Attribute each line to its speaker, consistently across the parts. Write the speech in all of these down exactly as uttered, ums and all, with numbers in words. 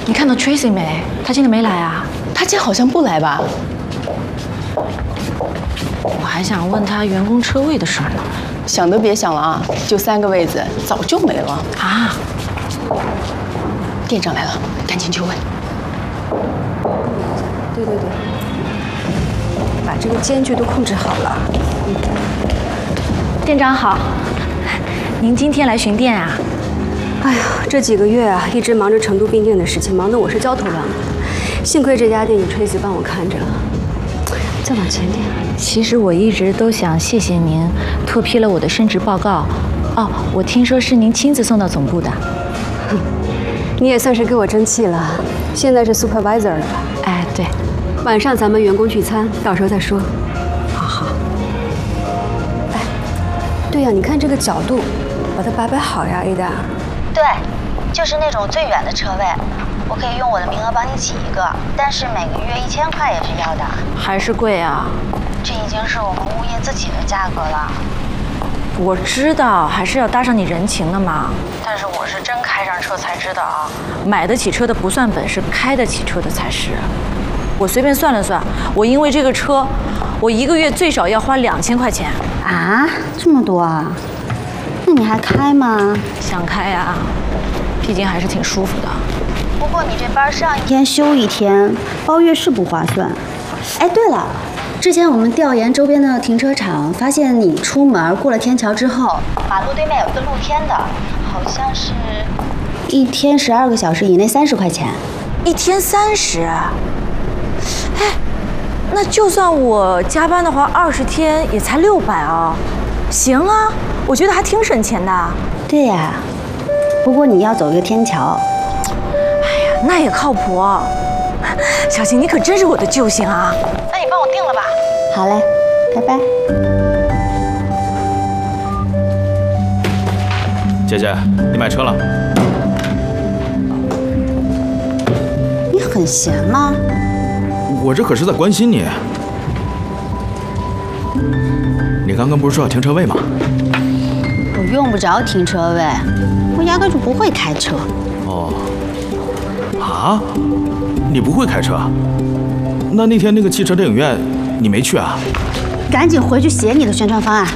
Speaker 1: 你看到 Tracy 没？她今天没来啊？
Speaker 2: 她今天好像不来吧？
Speaker 1: 我还想问她员工车位的事儿呢。
Speaker 2: 想都别想了啊！就三个位子，早就没了
Speaker 1: 啊！
Speaker 2: 店长来了，赶紧去问。
Speaker 3: 对对对，把这个间距都控制好了。嗯。
Speaker 1: 店长好，您今天来巡店啊？
Speaker 3: 哎呀，这几个月啊，一直忙着成都并店的事情，忙得我是焦头烂额。幸亏这家店有Tracy帮我看着。再往前点。
Speaker 1: 其实我一直都想谢谢您，拓批了我的升职报告。哦，我听说是您亲自送到总部的。
Speaker 3: 哼，你也算是给我争气了，现在是 supervisor 了吧？
Speaker 1: 哎，对。
Speaker 3: 晚上咱们员工聚餐，到时候再说。
Speaker 1: 好好。
Speaker 3: 哎，对呀，你看这个角度，把它摆摆好呀 ，Ada。
Speaker 4: 对，就是那种最远的车位。我可以用我的名额帮你起一个，但是每个月一千块也是要的，
Speaker 1: 还是贵啊。
Speaker 4: 这已经是我们物业自己的价格了。
Speaker 1: 我知道，还是要搭上你人情的嘛。
Speaker 4: 但是我是真开上车才知道啊，
Speaker 1: 买得起车的不算本事，开得起车的才是。我随便算了算，我因为这个车，我一个月最少要花两千块钱。
Speaker 5: 啊，这么多啊？那你还开吗？
Speaker 1: 想开呀，毕竟还是挺舒服的。
Speaker 4: 不过你这班上
Speaker 5: 一天休一天，包月是不划算。哎，对了，之前我们调研周边的停车场，发现你出门过了天桥之后，
Speaker 4: 马路对面有个露天的，好像是
Speaker 5: 一天十二个小时以内三十块钱。
Speaker 1: 一天三十？哎，那就算我加班的话，二十天也才六百啊。行啊，我觉得还挺省钱的。
Speaker 5: 对呀，不过你要走一个天桥。
Speaker 1: 那也靠谱，小琴，你可真是我的救星啊！
Speaker 4: 那你帮我定了吧。
Speaker 5: 好嘞，拜拜。
Speaker 6: 姐姐，你买车了？
Speaker 5: 你很闲吗？
Speaker 6: 我这可是在关心你。你刚刚不是说要停车位吗？
Speaker 5: 我用不着停车位，我压根就不会开车。
Speaker 6: 哦。啊，你不会开车？那那天那个汽车电影院你没去啊？
Speaker 5: 赶紧回去写你的宣传方案。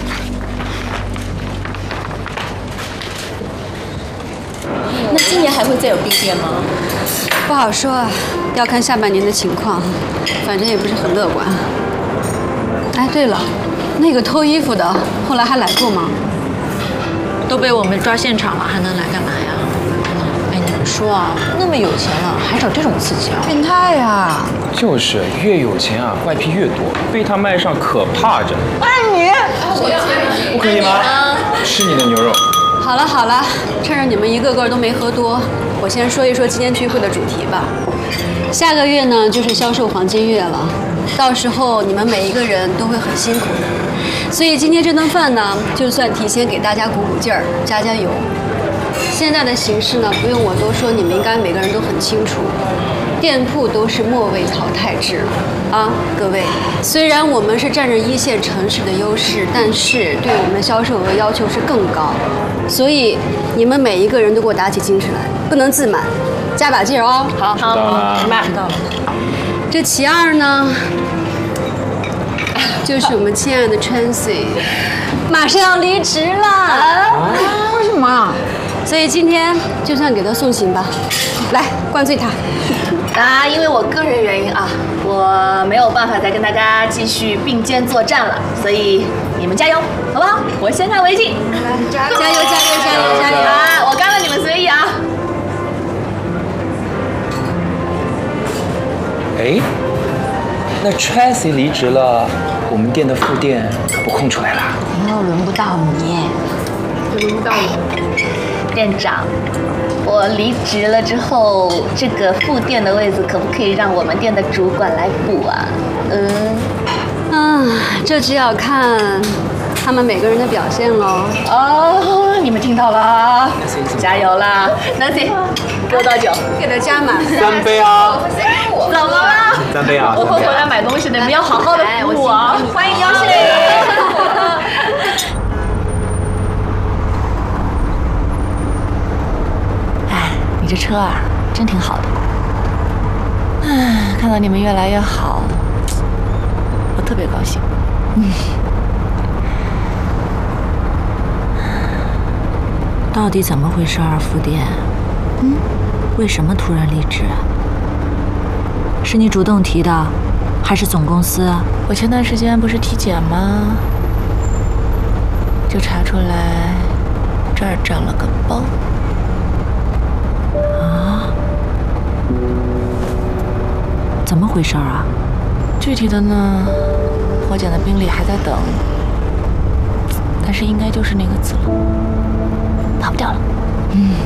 Speaker 2: 那今年还会再有并店吗？
Speaker 3: 不好说啊，要看下半年的情况，反正也不是很乐观。哎，对了，那个偷衣服的后来还来过吗？
Speaker 1: 都被我们抓现场了，还能来干嘛呀？说啊，那么有钱了，还找这种刺激啊？
Speaker 2: 变态啊！
Speaker 7: 就是，越有钱啊，怪癖越多，被他卖上可怕着。
Speaker 2: 爱你，
Speaker 7: 不可以吗？吃你的牛肉。
Speaker 3: 好了好了，趁着你们一个个都没喝多，我先说一说今天聚会的主题吧。下个月呢，就是销售黄金月了，到时候你们每一个人都会很辛苦的，所以今天这顿饭呢，就算提前给大家鼓鼓劲儿，加加油。现在的形势呢，不用我多说，你们应该每个人都很清楚。店铺都是末位淘汰制啊，各位。虽然我们是占着一线城市的优势，但是对我们销售额要求是更高，所以你们每一个人都给我打起精神来，不能自满，加把劲儿哦。
Speaker 1: 好，
Speaker 7: 知道了，
Speaker 1: 知道了。
Speaker 3: 这其二呢，就是我们亲爱的 Tracy 马上要离职了。
Speaker 2: 啊？为什么啊？
Speaker 3: 所以今天就算给他送行吧，来灌醉他。
Speaker 2: 啊，因为我个人原因啊，我没有办法再跟大家继续并肩作战了，所以你们加油，好不好？我先干为敬，
Speaker 3: 加油加油加油加油
Speaker 2: 啊！我干了，你们随意啊。
Speaker 7: 哎，那 Tracy 离职了，我们店的副店可不空出来了。
Speaker 5: 以后轮不到你，
Speaker 2: 轮不到我。店长，我离职了之后，这个副店的位子可不可以让我们店的主管来补啊？嗯，
Speaker 3: 啊，这只要看他们每个人的表现喽。
Speaker 2: 哦，你们听到了啊，加油啦 ！Nancy， 给我倒酒，
Speaker 3: 给他加满。
Speaker 7: 三杯啊！
Speaker 2: 怎么了？
Speaker 7: 三杯啊！
Speaker 2: 我会回来买东西的，你们要好好的服务啊！欢迎邀请。
Speaker 1: 你这车啊， 真挺好的。唉，看到你们越来越好，我特别高兴。嗯。到底怎么回事啊，副店？嗯，为什么突然离职？是你主动提的，还是总公司？我前段时间不是体检吗？就查出来这儿长了个包。啊？怎么回事啊？具体的呢，活检的病历还在等，但是应该就是那个字了。逃不掉了。嗯。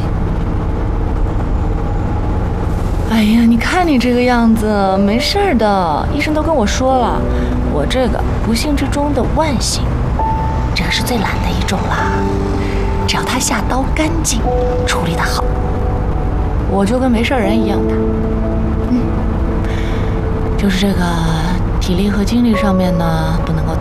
Speaker 1: 哎呀，你看你这个样子，没事儿的，医生都跟我说了，我这个不幸之中的万幸，这个是最懒的一种啦。只要他下刀干净，处理得好，我就跟没事人一样的。嗯，就是这个体力和精力上面呢，不能够